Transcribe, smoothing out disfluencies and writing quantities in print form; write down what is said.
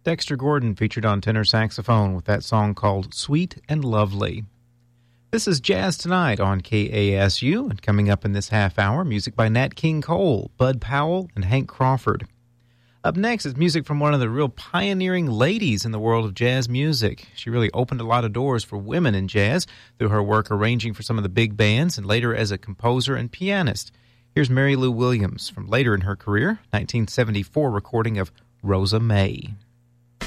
Dexter Gordon featured on tenor saxophone with that song called Sweet and Lovely. This is Jazz Tonight on KASU, and coming up in this half hour, music by Nat King Cole, Bud Powell, and Hank Crawford. Up next is music from one of the real pioneering ladies in the world of jazz music. She really opened a lot of doors for women in jazz through her work arranging for some of the big bands and later as a composer and pianist. Here's Mary Lou Williams from later in her career, 1974 recording of Rosa May.